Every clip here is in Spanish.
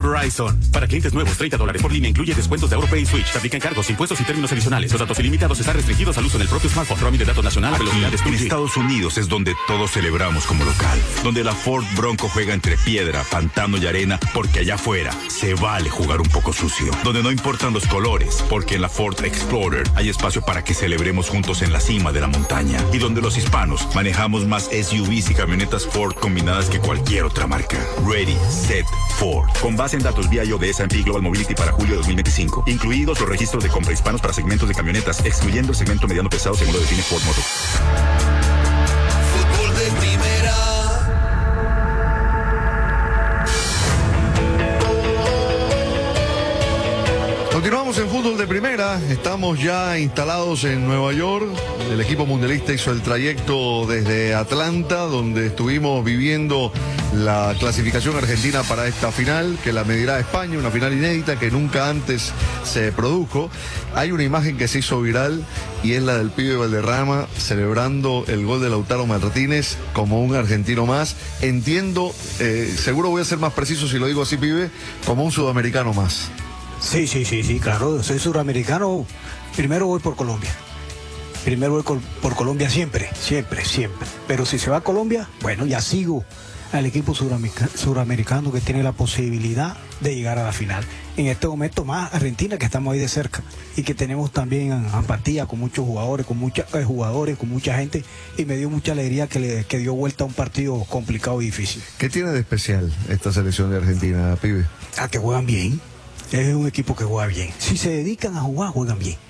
Verizon. Para clientes nuevos, $30 por línea incluye descuentos de AuroPay y Switch. Se aplican cargos, impuestos y términos adicionales. Los datos ilimitados están restringidos al uso en el propio smartphone. Roaming de datos nacional a velocidades 2G. En Estados Unidos es donde todos celebramos como local. Donde la Ford Bronco juega entre piedra, pantano y arena, porque allá afuera se vale jugar un poco sucio. Donde no importan los colores, porque en la Ford Explorer hay espacio para que celebremos juntos en la cima de la montaña. Y donde los hispanos manejamos más SUVs y camionetas Ford combinadas que cualquier otra marca. Ready, Set, Ford. Con base en datos BIO de S&P Global Mobility para julio de 2025. Incluidos los registros de compra hispanos para segmentos de camionetas, excluyendo el segmento mediano pesado según lo define Ford Motor. Fútbol de primera. Continuamos en fútbol de primera, estamos ya instalados en Nueva York. El equipo mundialista hizo el trayecto desde Atlanta, donde estuvimos viviendo la clasificación argentina para esta final, que la medirá España, una final inédita que nunca antes se produjo. Hay una imagen que se hizo viral y es la del pibe Valderrama celebrando el gol de Lautaro Martínez como un argentino más. Entiendo, seguro voy a ser más preciso si lo digo así, pibe, como un sudamericano más. Sí, claro, soy suramericano. Primero voy por Colombia. Primero voy por Colombia siempre. Pero si se va a Colombia, bueno, ya sigo al equipo suramericano que tiene la posibilidad de llegar a la final. En este momento más Argentina, que estamos ahí de cerca y que tenemos también empatía con muchos jugadores, con mucha gente, y me dio mucha alegría que dio vuelta a un partido complicado y difícil. ¿Qué tiene de especial esta selección de Argentina, pibe? Que juegan bien. Es un equipo que juega bien. Si se dedican a jugar, juegan bien.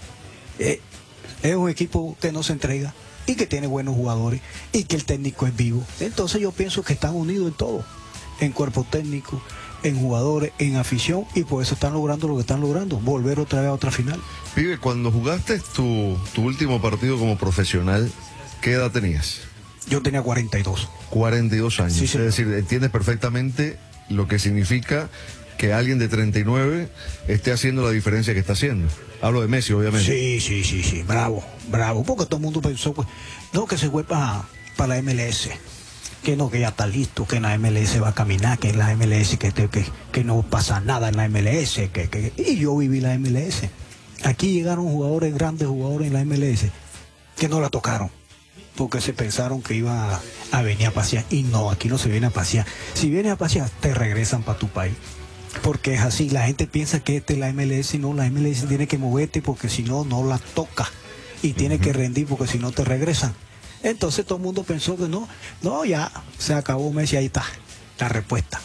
Es un equipo que no se entrega y que tiene buenos jugadores y que el técnico es vivo. Entonces yo pienso que están unidos en todo, en cuerpo técnico, en jugadores, en afición, y por eso están logrando lo que están logrando, volver otra vez a otra final. Pibe, cuando jugaste tu último partido como profesional, ¿qué edad tenías? Yo tenía 42. 42 años. Sí. Es decir, entiendes perfectamente lo que significa que alguien de 39 esté haciendo la diferencia que está haciendo. Hablo de Messi, obviamente. Sí. Bravo. Porque todo el mundo pensó, pues, no, que se fue para la MLS. Que no, que ya está listo, que en la MLS va a caminar, que en la MLS que no pasa nada en la MLS. Y yo viví la MLS. Aquí llegaron jugadores, grandes jugadores en la MLS, que no la tocaron. Porque se pensaron que iba a venir a pasear. Y no, aquí no se viene a pasear. Si vienes a pasear, te regresan para tu país. Porque es así, la gente piensa que esta es la MLS, no, la MLS tiene que moverte porque si no, no la toca. Y tiene que rendir porque si no te regresan. Entonces todo el mundo pensó que no, ya se acabó Messi, ahí está la respuesta.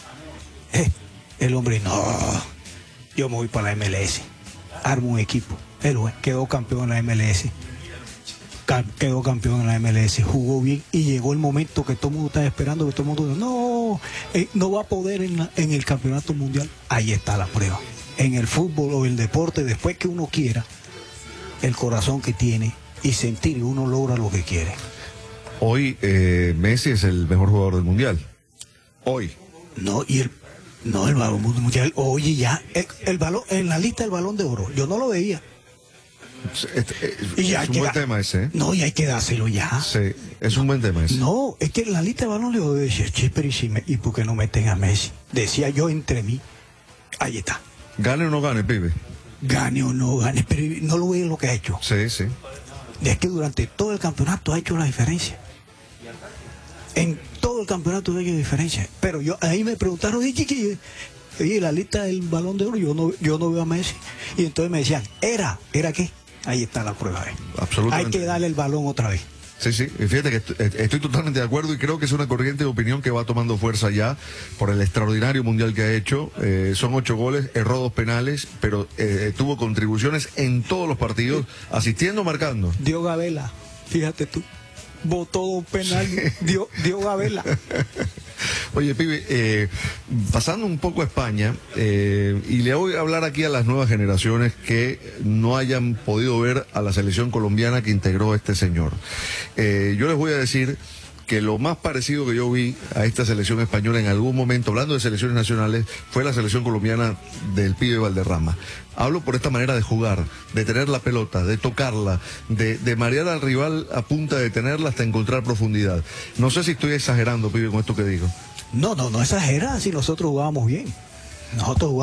El hombre, no, yo me voy para la MLS, armo un equipo. Él quedó campeón en la MLS. Quedó campeón en la MLS, jugó bien y llegó el momento que todo el mundo estaba esperando, que todo el mundo dijo, no va a poder en el campeonato mundial. Ahí está la prueba. En el fútbol o el deporte, después que uno quiera, el corazón que tiene y sentir, uno logra lo que quiere. Hoy Messi es el mejor jugador del mundial. Hoy. El balón mundial, oye, ya, el balón, en la lista del Balón de Oro, yo no lo veía. Es un buen tema ese, ¿eh? No, y hay que dárselo ya. Sí, es un buen tema ese. No, es que en la lista de balón le voy a decir, ¿y por qué no meten a Messi? Decía yo entre mí. Ahí está. Gane o no gane, pibe. Gane o no gane, pero no lo veo lo que ha hecho. Sí. Es que durante todo el campeonato ha hecho la diferencia. En todo el campeonato ha hecho diferencia. Pero ahí me preguntaron, oye, la lista del Balón de Oro, yo no veo a Messi. Y entonces me decían, ¿era qué? Ahí está la prueba. Absolutamente. Hay que darle el balón otra vez. Sí, y fíjate que estoy totalmente de acuerdo y creo que es una corriente de opinión que va tomando fuerza ya por el extraordinario mundial que ha hecho. Son 8 goles, erró 2 penales, pero tuvo contribuciones en todos los partidos, asistiendo, marcando. Dio Gabela, fíjate tú, botó 2 penales, dio Gabela. Oye, pibe, pasando un poco a España, y le voy a hablar aquí a las nuevas generaciones que no hayan podido ver a la selección colombiana que integró este señor. Yo les voy a decir que lo más parecido que yo vi a esta selección española en algún momento, hablando de selecciones nacionales, fue la selección colombiana del pibe Valderrama. Hablo por esta manera de jugar, de tener la pelota, de tocarla, de marear al rival a punta de tenerla hasta encontrar profundidad. No sé si estoy exagerando, pibe, con esto que digo. No exagera, si nosotros jugábamos bien. Nosotros